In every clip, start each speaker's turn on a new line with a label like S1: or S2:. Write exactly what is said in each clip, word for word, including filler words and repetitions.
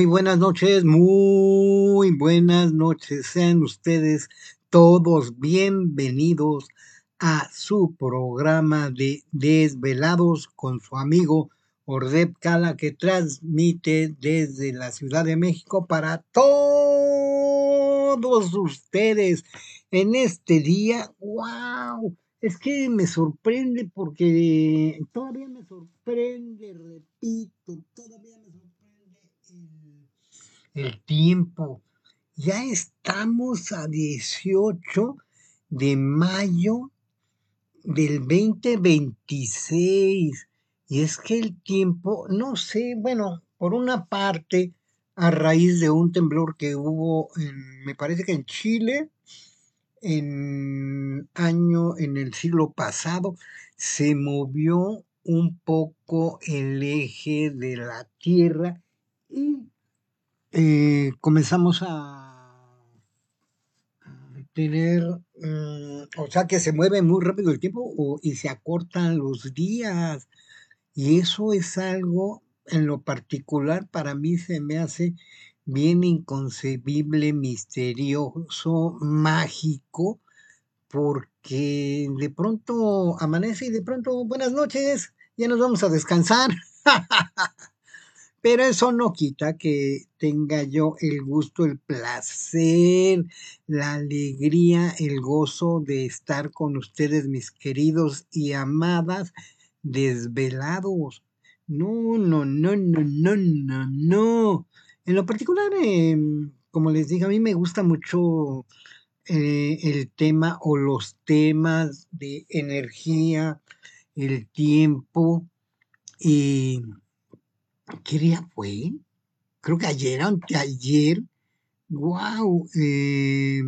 S1: Muy buenas noches, muy buenas noches. Sean ustedes todos bienvenidos a su programa de Desvelados con su amigo Ordep Cala, que transmite desde la Ciudad de México para todos ustedes en este día. ¡Wow! Es que me sorprende porque todavía me sorprende, repito, todavía me sorprende el, el tiempo. Ya estamos a dieciocho de mayo del dos mil veintiséis. Y es que el tiempo, no sé, bueno, por una parte, a raíz de un temblor que hubo, en, me parece que en Chile, en año, en el siglo pasado, se movió un poco el eje de la Tierra y eh, comenzamos a tener, mm, o sea, que se mueve muy rápido el tiempo o- y se acortan los días. Y eso es algo, en lo particular, para mí se me hace bien inconcebible, misterioso, mágico, porque de pronto amanece y de pronto, buenas noches, ya nos vamos a descansar. Pero eso no quita que tenga yo el gusto, el placer, la alegría, el gozo de estar con ustedes, mis queridos y amadas desvelados. No, no, no, no, no, no, no. En lo particular, eh, como les dije, a mí me gusta mucho eh, el tema o los temas de energía, el tiempo y ¿qué día fue? Creo que ayer, anteayer, wow, eh,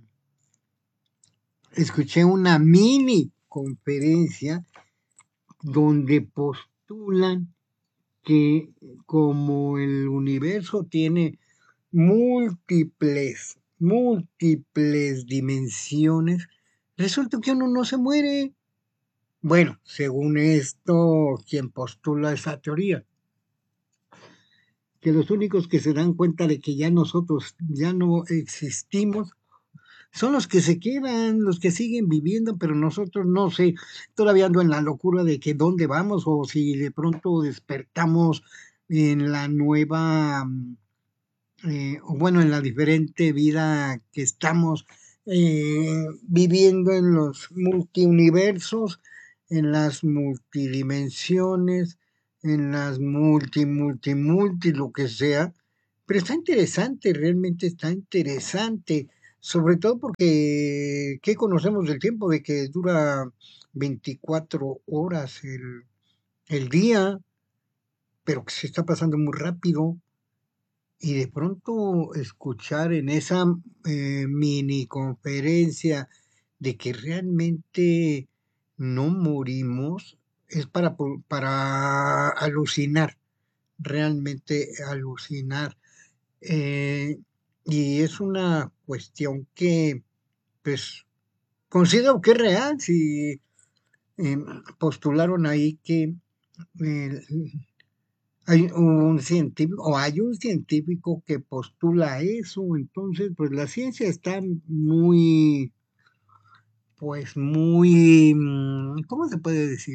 S1: escuché una mini conferencia donde postulan que como el universo tiene múltiples, múltiples dimensiones, resulta que uno no se muere. Bueno, según esto, quien postula esa teoría, que los únicos que se dan cuenta de que ya nosotros ya no existimos son los que se quedan, los que siguen viviendo, pero nosotros no sé, todavía ando en la locura de que dónde vamos o si de pronto despertamos en la nueva, mm, eh, o bueno, en la diferente vida que estamos eh, viviendo en los multiuniversos, en las multidimensiones, en las multi, multi, multi, lo que sea. Pero está interesante, realmente está interesante, sobre todo porque, ¿qué conocemos del tiempo? De que dura veinticuatro horas el, el día, pero que se está pasando muy rápido. Y de pronto escuchar en esa eh, mini conferencia de que realmente no morimos es para, po- para alucinar, realmente alucinar. Eh, y es una cuestión que, pues, considero que es real. Si eh, postularon ahí que eh, hay un científico, o hay un científico que postula eso, entonces, pues la ciencia está muy, pues muy, mm, ¿cómo se puede decir?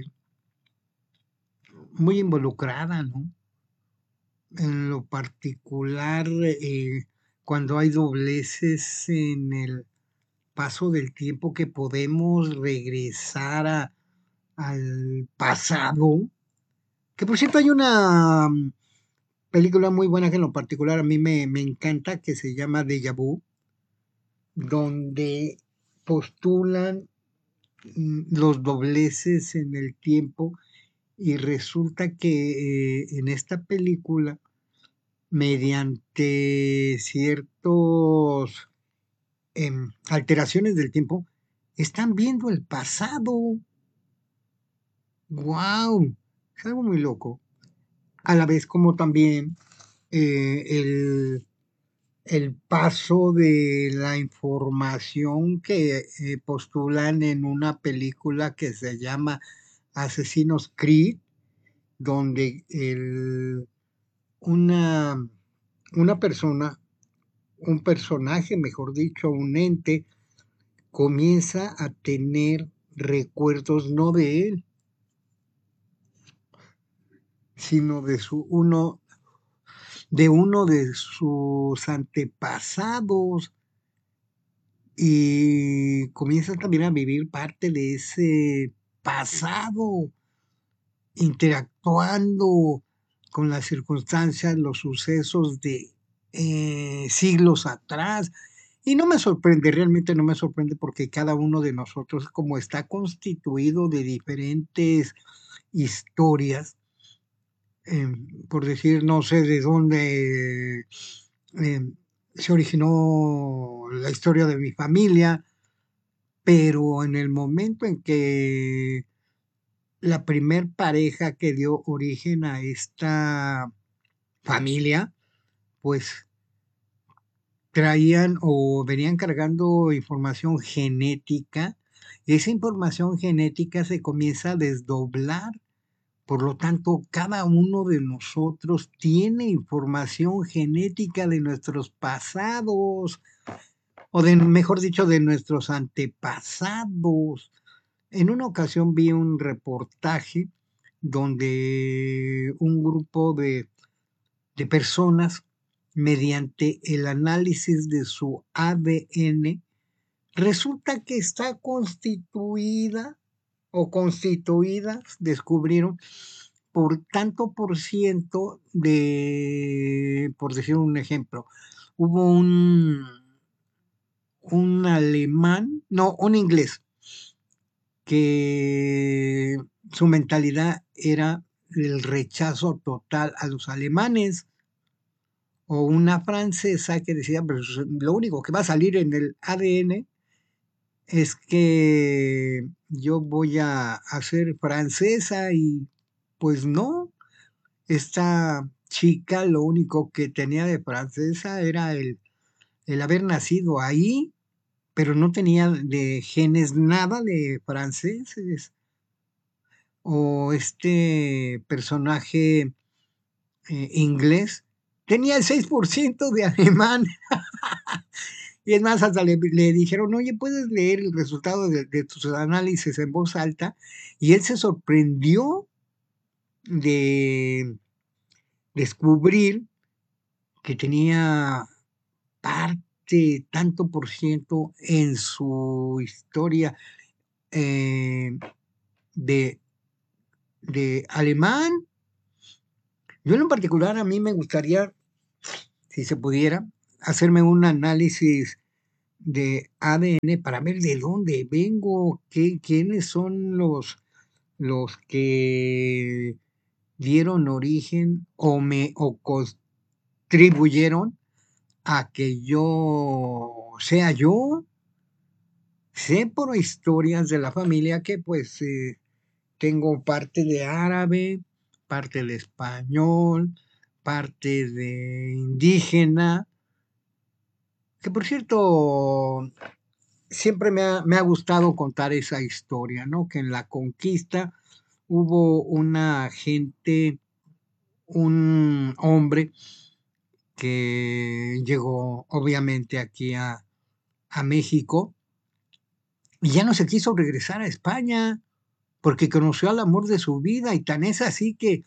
S1: Muy involucrada, ¿no? En lo particular, eh, cuando hay dobleces en el paso del tiempo que podemos regresar a, al pasado, que por cierto hay una mm, película muy buena que en lo particular a mí me, me encanta, que se llama Deja Vu, donde postulan mm, los dobleces en el tiempo y resulta que eh, en esta película, mediante ciertos em, alteraciones del tiempo, están viendo el pasado. ¡Wow! Es algo muy loco. A la vez como también eh, el el paso de la información que eh, postulan en una película que se llama Asesinos Creed, donde el, una una persona, un personaje, mejor dicho, un ente, comienza a tener recuerdos no de él, sino de su uno, de uno de sus antepasados, y comienza también a vivir parte de ese pasado, interactuando con las circunstancias, los sucesos de eh, siglos atrás. Y no me sorprende, realmente no me sorprende, porque cada uno de nosotros, como está constituido de diferentes historias, eh, por decir, no sé de dónde eh, se originó la historia de mi familia, pero en el momento en que la primer pareja que dio origen a esta familia, pues traían o venían cargando información genética, y esa información genética se comienza a desdoblar. Por lo tanto, cada uno de nosotros tiene información genética de nuestros pasados, o de, mejor dicho, de nuestros antepasados. En una ocasión vi un reportaje donde un grupo de, de personas, mediante el análisis de su A D N, resulta que está constituida o constituidas, descubrieron, por tanto por ciento de, por decir un ejemplo, hubo un, un alemán, no, un inglés, que su mentalidad era el rechazo total a los alemanes, o una francesa que decía, pero lo único que va a salir en el A D N es que yo voy a, a ser francesa, y pues no, esta chica lo único que tenía de francesa era el, el haber nacido ahí, pero no tenía de genes nada de franceses. O este personaje eh, inglés tenía el seis por ciento de alemán. Y es más, hasta le, le dijeron, oye, ¿puedes leer el resultado de, de tus análisis en voz alta? Y él se sorprendió de descubrir que tenía parte, tanto por ciento en su historia eh, de, de alemán. Yo en lo particular, a mí me gustaría, si se pudiera, hacerme un análisis de A D N para ver de dónde vengo, qué, quiénes son los, los que dieron origen o me o contribuyeron a que yo sea yo. Sé por historias de la familia que pues eh, tengo parte de árabe, parte de español, parte de indígena, que por cierto siempre me ha, me ha gustado contar esa historia, ¿no? Que en la conquista hubo una gente, un hombre que llegó obviamente aquí a, a México, y ya no se quiso regresar a España porque conoció al amor de su vida, y tan es así que,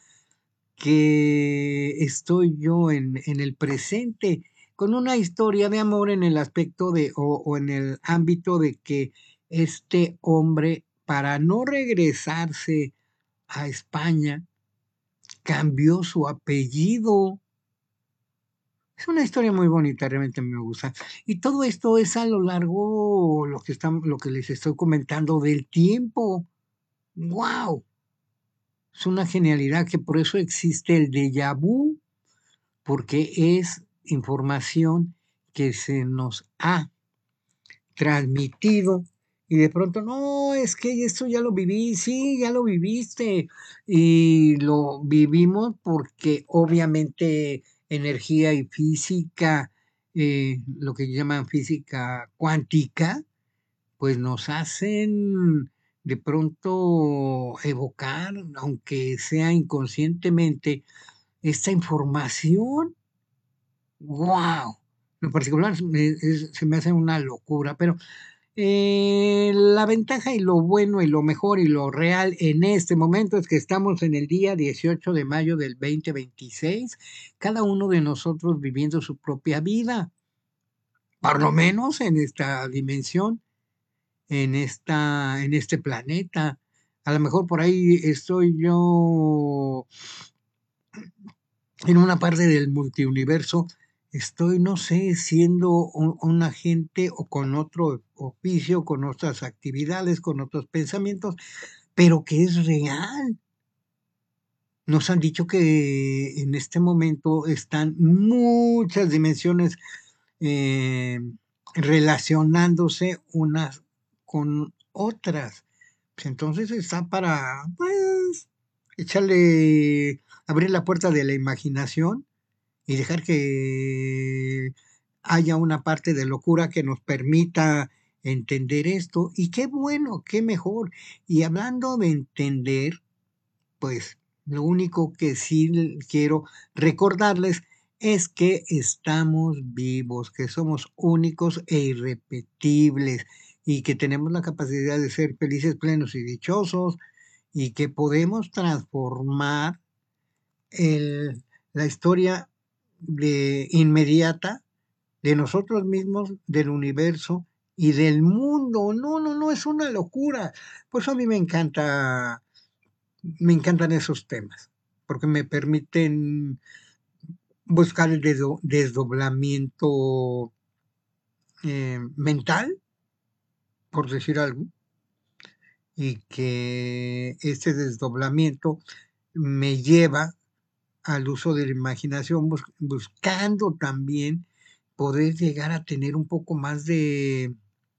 S1: que estoy yo en, en el presente con una historia de amor en el aspecto de, o, o en el ámbito de que este hombre, para no regresarse a España, cambió su apellido. Es una historia muy bonita, realmente me gusta. Y todo esto es a lo largo, lo que, están, lo que les estoy comentando, del tiempo. ¡Wow! Es una genialidad, que por eso existe el déjà vu, porque es información que se nos ha transmitido, y de pronto, no, es que esto ya lo viví, sí, ya lo viviste, y lo vivimos porque obviamente energía y física, eh, lo que llaman física cuántica, pues nos hacen de pronto evocar, aunque sea inconscientemente, esta información. ¡Guau! En lo particular me es se me hace una locura, pero, eh, la ventaja y lo bueno y lo mejor y lo real en este momento es que estamos en el día dieciocho de mayo del veinte veintiséis, cada uno de nosotros viviendo su propia vida, por lo menos en esta dimensión, en esta en este planeta. A lo mejor por ahí estoy yo en una parte del multiuniverso, estoy, no sé, siendo un, un agente o con otro oficio, con otras actividades, con otros pensamientos, pero que es real. Nos han dicho que en este momento están muchas dimensiones eh, relacionándose unas con otras. Pues entonces está para, pues, echarle, abrir la puerta de la imaginación y dejar que haya una parte de locura que nos permita entender esto. Y qué bueno, qué mejor. Y hablando de entender, pues lo único que sí quiero recordarles es que estamos vivos, que somos únicos e irrepetibles y que tenemos la capacidad de ser felices, plenos y dichosos y que podemos transformar el, la historia de inmediata de nosotros mismos, del universo y del mundo. No, no, no, es una locura. Por eso a mí me encanta, me encantan esos temas, porque me permiten buscar el desdo- desdoblamiento eh, mental, por decir algo, y que ese desdoblamiento me lleva al uso de la imaginación, bus- buscando también poder llegar a tener un poco más de,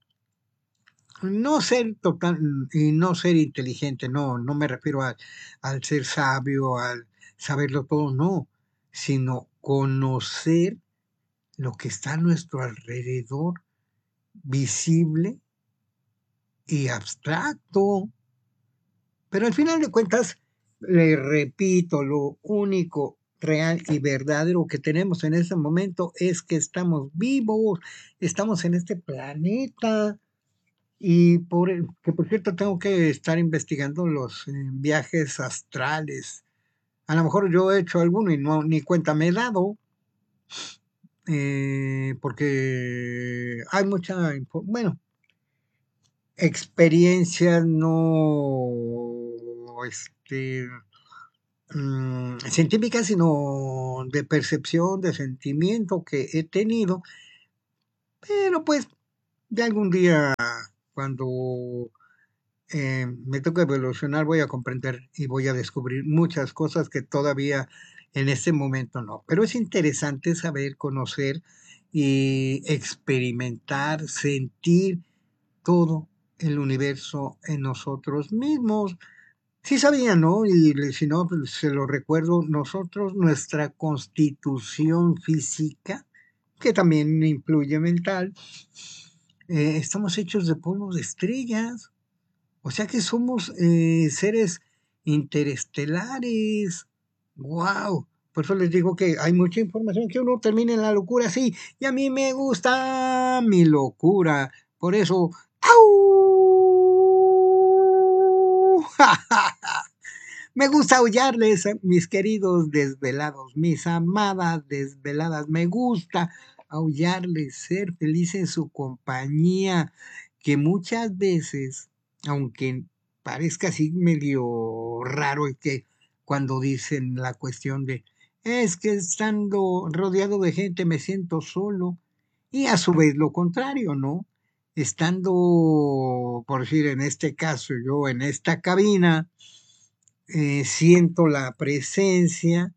S1: no ser total y no ser inteligente, no, no me refiero a- al ser sabio, al saberlo todo, no, sino conocer lo que está a nuestro alrededor, visible y abstracto. Pero al final de cuentas, le repito, lo único real y verdadero que tenemos en este momento es que estamos vivos, estamos en este planeta y por el- que por cierto tengo que estar investigando los eh, viajes astrales. A lo mejor yo he hecho alguno y no ni cuenta me he dado, eh, porque hay mucha, info- bueno, experiencias no, este, mm, científicas, sino de percepción, de sentimiento que he tenido, pero pues de algún día cuando eh, me toca evolucionar voy a comprender y voy a descubrir muchas cosas que todavía en este momento no. Pero es interesante saber, conocer y experimentar, sentir todo el universo en nosotros mismos. Sí sabía, ¿no? Y le- si no, pues, se lo recuerdo, nosotros, nuestra constitución física, que también influye mental, eh, estamos hechos de polvo de estrellas, o sea que somos eh, seres interestelares. ¡Wow! Por eso les digo que hay mucha información que uno termina en la locura, sí, y a mí me gusta mi locura. Por eso, ¡au! Me gusta aullarles, eh, mis queridos desvelados, mis amadas desveladas. Me gusta aullarles, ser feliz en su compañía, que muchas veces, aunque parezca así medio raro, es que cuando dicen la cuestión de, es que estando rodeado de gente me siento solo, y a su vez lo contrario, ¿no? Estando, por decir, en este caso, yo en esta cabina, eh, siento la presencia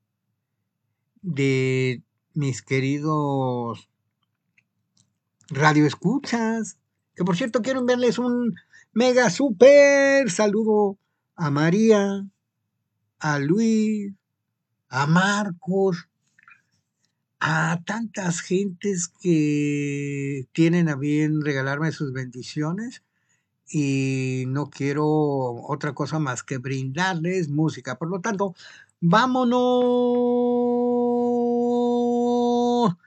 S1: de mis queridos radioescuchas, que por cierto quiero enviarles un mega super saludo a María, a Luis, a Marcos, a tantas gentes que tienen a bien regalarme sus bendiciones y no quiero otra cosa más que brindarles música. Por lo tanto, vámonos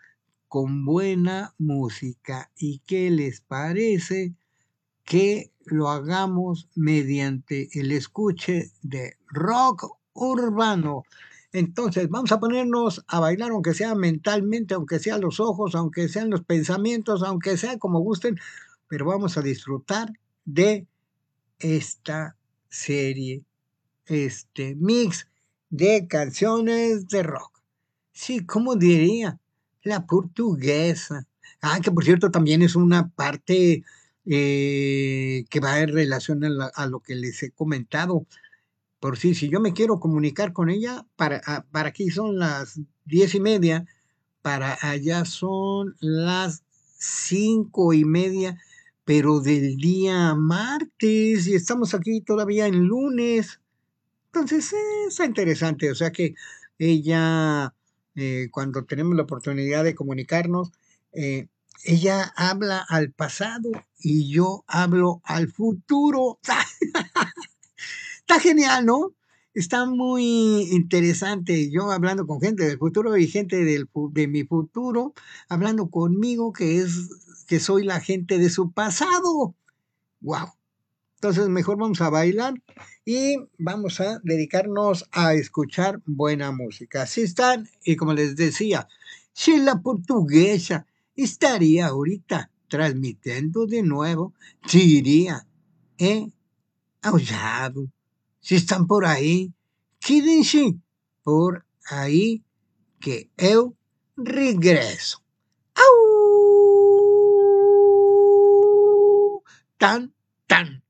S1: con buena música. ¿Y qué les parece que lo hagamos mediante el escuche de rock urbano? Entonces, vamos a ponernos a bailar, aunque sea mentalmente, aunque sea los ojos, aunque sean los pensamientos, aunque sea como gusten, pero vamos a disfrutar de esta serie, este mix de canciones de rock. Sí, ¿cómo diría? La portuguesa. Ah, que por cierto también es una parte eh, que va en relación a, la- a lo que les he comentado. Por si, si yo me quiero comunicar con ella, para, ah, para aquí son las diez y media, para allá son las cinco y media, pero del día martes, y estamos aquí todavía en lunes. Entonces, eh, está interesante. O sea que ella, eh, cuando tenemos la oportunidad de comunicarnos, eh, ella habla al pasado y yo hablo al futuro. Está genial, ¿no? Está muy interesante. Yo hablando con gente del futuro y gente del, fu- de mi futuro, hablando conmigo, que es que soy la gente de su pasado. ¡Wow! Entonces, mejor vamos a bailar y vamos a dedicarnos a escuchar buena música. Así están, y como les decía, si la portuguesa estaría ahorita transmitiendo de nuevo, diría, ¿eh? Aullado. Si están por aí, quédense por aí que eu regresso. Au! Tan, tan.